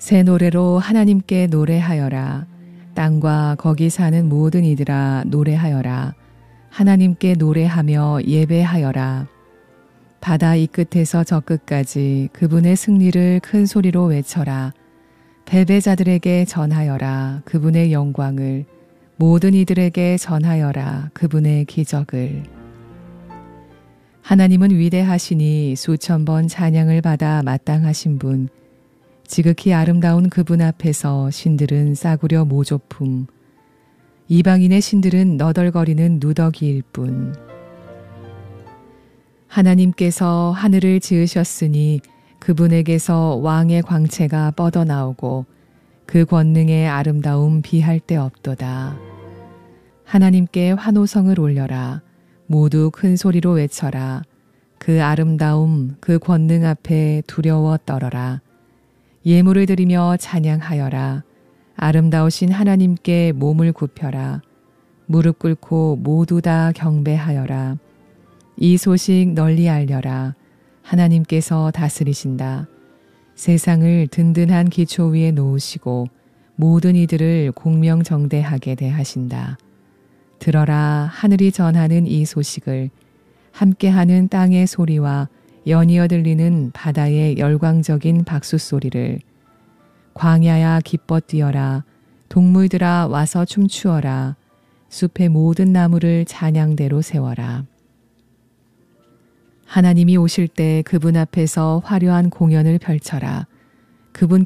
새 노래로 하나님께 노래하여라. 땅과 거기 사는 모든 이들아 노래하여라. 하나님께 노래하며 예배하여라. 바다 이 끝에서 저 끝까지 그분의 승리를 큰 소리로 외쳐라. 패배자들에게 전하여라. 그분의 영광을. 모든 이들에게 전하여라. 그분의 기적을. 하나님은 위대하시니 수천 번 찬양을 받아 마땅하신 분. 지극히 아름다운 그분 앞에서 신들은 싸구려 모조품. 이방인의 신들은 너덜거리는 누더기일 뿐. 하나님께서 하늘을 지으셨으니 그분에게서 왕의 광채가 뻗어나오고 그 권능의 아름다움 비할 데 없도다. 하나님께 환호성을 올려라. 모두 큰 소리로 외쳐라. 그 아름다움, 그 권능 앞에 두려워 떨어라. 예물을 드리며 찬양하여라. 아름다우신 하나님께 몸을 굽혀라. 무릎 꿇고 모두 다 경배하여라. 이 소식 널리 알려라. 하나님께서 다스리신다. 세상을 든든한 기초 위에 놓으시고 모든 이들을 공명정대하게 대하신다. 들어라. 하늘이 전하는 이 소식을. 함께하는 땅의 소리와 연이어 들리는 바다의 열광적인 박수 소리를. 광야야 기뻐 뛰어라. 동물들아 와서 춤추어라. 숲의 모든 나무를 찬양대로 세워라. 하나님이 오실 때 그분 앞에서 화려한 공연을 펼쳐라. 그분께